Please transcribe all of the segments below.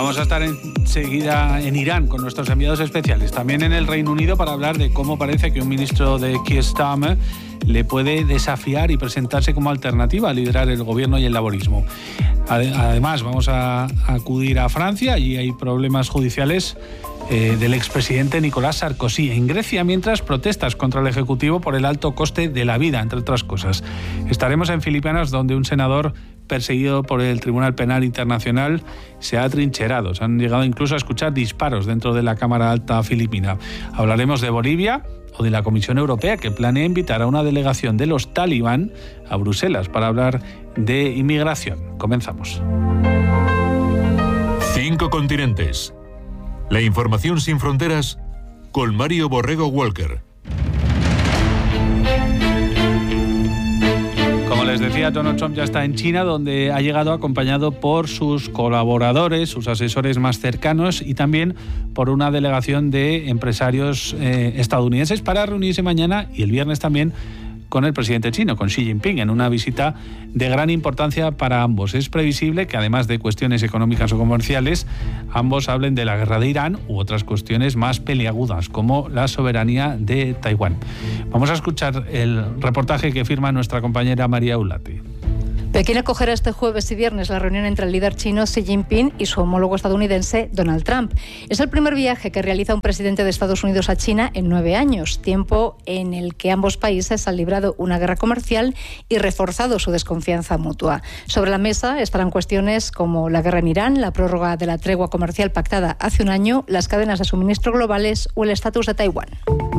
Vamos a estar enseguida en Irán con nuestros enviados especiales, también en el Reino Unido, para hablar de cómo parece que un ministro de Keir Starmer le puede desafiar y presentarse como alternativa a liderar el gobierno y el laborismo. Además, vamos a acudir a Francia y hay problemas judiciales del expresidente Nicolás Sarkozy. En Grecia, mientras, protestas contra el Ejecutivo por el alto coste de la vida, entre otras cosas. Estaremos en Filipinas, donde un senador perseguido por el Tribunal Penal Internacional se ha atrincherado. Se han llegado incluso a escuchar disparos dentro de la Cámara Alta filipina. Hablaremos de Bolivia o de la Comisión Europea, que planea invitar a una delegación de los talibán a Bruselas para hablar de inmigración. Comenzamos. 5 continentes. La información sin fronteras con Mario Borrego Walker. Como les decía, Donald Trump ya está en China, donde ha llegado acompañado por sus colaboradores, sus asesores más cercanos y también por una delegación de empresarios estadounidenses para reunirse mañana y el viernes también con el presidente chino, con Xi Jinping, en una visita de gran importancia para ambos. Es previsible que, además de cuestiones económicas o comerciales, ambos hablen de la guerra de Irán u otras cuestiones más peliagudas, como la soberanía de Taiwán. Vamos a escuchar el reportaje que firma nuestra compañera María Ulate. Pekín acogerá este jueves y viernes la reunión entre el líder chino Xi Jinping y su homólogo estadounidense Donald Trump. Es el primer viaje que realiza un presidente de Estados Unidos a China en 9 años, tiempo en el que ambos países han librado una guerra comercial y reforzado su desconfianza mutua. Sobre la mesa estarán cuestiones como la guerra en Irán, la prórroga de la tregua comercial pactada hace un año, las cadenas de suministro globales o el estatus de Taiwán.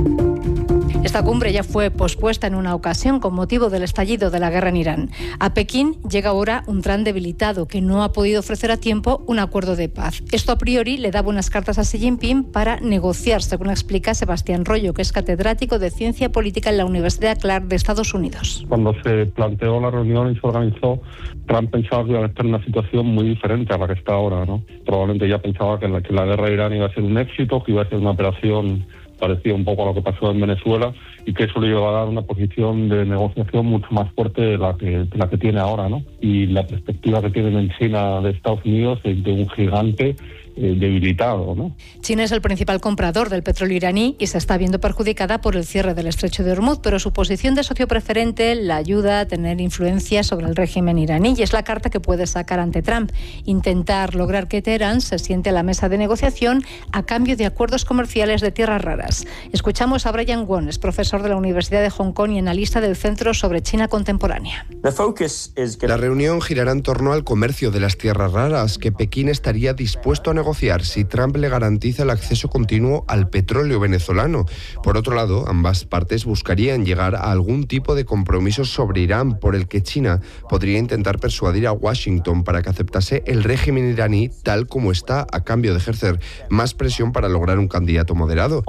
Esta cumbre ya fue pospuesta en una ocasión con motivo del estallido de la guerra en Irán. A Pekín llega ahora un Trump debilitado que no ha podido ofrecer a tiempo un acuerdo de paz. Esto a priori le da buenas cartas a Xi Jinping para negociar, según explica Sebastián Rollo, que es catedrático de Ciencia Política en la Universidad Clark de Estados Unidos. Cuando se planteó la reunión y se organizó, Trump pensaba que iba a estar en una situación muy diferente a la que está ahora, ¿no? Probablemente ya pensaba que la guerra de Irán iba a ser un éxito, que iba a ser una operación parecía un poco a lo que pasó en Venezuela y que eso le iba a dar una posición de negociación mucho más fuerte de la que tiene ahora, ¿no? Y la perspectiva que tienen en China de Estados Unidos es de un gigante debilitado, ¿no? China es el principal comprador del petróleo iraní y se está viendo perjudicada por el cierre del estrecho de Hormuz, pero su posición de socio preferente la ayuda a tener influencia sobre el régimen iraní y es la carta que puede sacar ante Trump. Intentar lograr que Teherán se siente a la mesa de negociación a cambio de acuerdos comerciales de tierras raras. Escuchamos a Brian Wong, es profesor de la Universidad de Hong Kong y analista del Centro sobre China Contemporánea. La reunión girará en torno al comercio de las tierras raras, que Pekín estaría dispuesto a negociar si Trump le garantiza el acceso continuo al petróleo venezolano. Por otro lado, ambas partes buscarían llegar a algún tipo de compromiso sobre Irán, por el que China podría intentar persuadir a Washington para que aceptase el régimen iraní tal como está, a cambio de ejercer más presión para lograr un candidato moderado.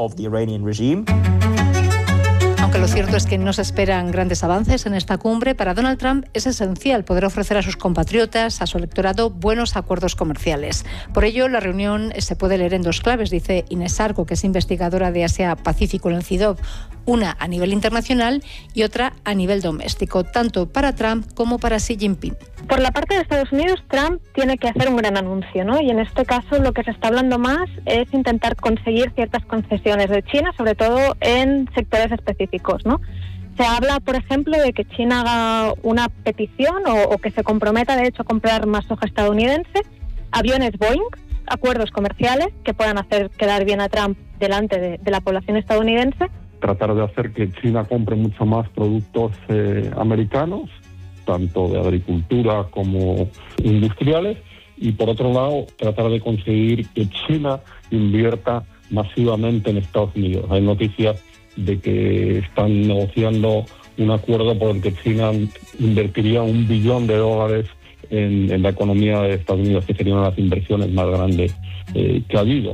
Aunque lo cierto es que no se esperan grandes avances en esta cumbre, para Donald Trump es esencial poder ofrecer a sus compatriotas, a su electorado, buenos acuerdos comerciales. Por ello, la reunión se puede leer en 2 claves, dice Inés Arco, que es investigadora de Asia-Pacífico en el CIDOB, una a nivel internacional y otra a nivel doméstico, tanto para Trump como para Xi Jinping. Por la parte de Estados Unidos, Trump tiene que hacer un gran anuncio, ¿no? Y en este caso lo que se está hablando más es intentar conseguir ciertas concesiones de China, sobre todo en sectores específicos, ¿no? Se habla, por ejemplo, de que China haga una petición o que se comprometa, de hecho, a comprar más soja estadounidense, aviones Boeing, acuerdos comerciales que puedan hacer quedar bien a Trump delante de la población estadounidense. Tratar de hacer que China compre mucho más productos americanos, tanto de agricultura como industriales, y por otro lado, tratar de conseguir que China invierta masivamente en Estados Unidos. Hay noticias de que están negociando un acuerdo por el que China invertiría $1 billón en la economía de Estados Unidos, que sería una de las inversiones más grandes que ha habido.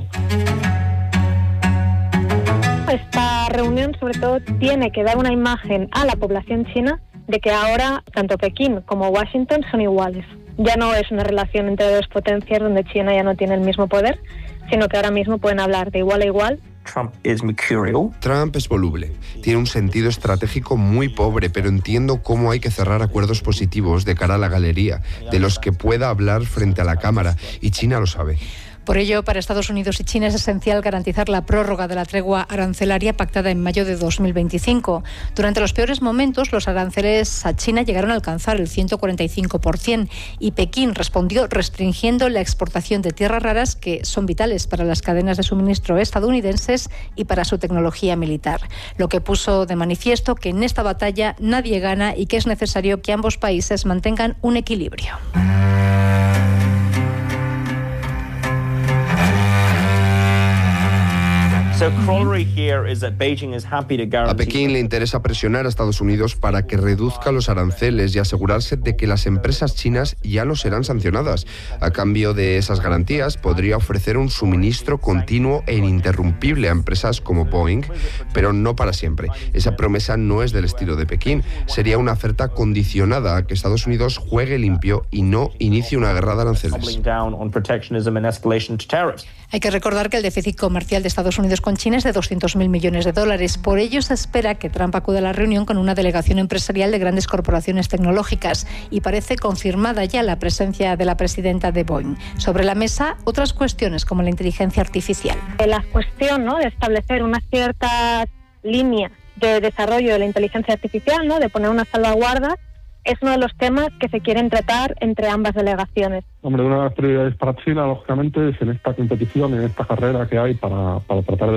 Esta reunión, sobre todo, tiene que dar una imagen a la población china de que ahora tanto Pekín como Washington son iguales. Ya no es una relación entre 2 potencias donde China ya no tiene el mismo poder, sino que ahora mismo pueden hablar de igual a igual. Trump es voluble, tiene un sentido estratégico muy pobre, pero entiendo cómo hay que cerrar acuerdos positivos de cara a la galería, de los que pueda hablar frente a la cámara, y China lo sabe. Por ello, para Estados Unidos y China es esencial garantizar la prórroga de la tregua arancelaria pactada en mayo de 2025. Durante los peores momentos, los aranceles a China llegaron a alcanzar el 145% y Pekín respondió restringiendo la exportación de tierras raras que son vitales para las cadenas de suministro estadounidenses y para su tecnología militar, lo que puso de manifiesto que en esta batalla nadie gana y que es necesario que ambos países mantengan un equilibrio. A Pekín le interesa presionar a Estados Unidos para que reduzca los aranceles y asegurarse de que las empresas chinas ya no serán sancionadas. A cambio de esas garantías, podría ofrecer un suministro continuo e ininterrumpible a empresas como Boeing, pero no para siempre. Esa promesa no es del estilo de Pekín. Sería una oferta condicionada a que Estados Unidos juegue limpio y no inicie una guerra de aranceles. Hay que recordar que el déficit comercial de Estados Unidos con China es de 200.000 millones de dólares. Por ello se espera que Trump acuda a la reunión con una delegación empresarial de grandes corporaciones tecnológicas y parece confirmada ya la presencia de la presidenta de Boeing. Sobre la mesa, otras cuestiones como la inteligencia artificial. La cuestión, ¿no?, de establecer una cierta línea de desarrollo de la inteligencia artificial, ¿no?, de poner unas salvaguardas, es uno de los temas que se quieren tratar entre ambas delegaciones. Hombre, una de las prioridades para China, lógicamente, es en esta competición, en esta carrera que hay para tratar de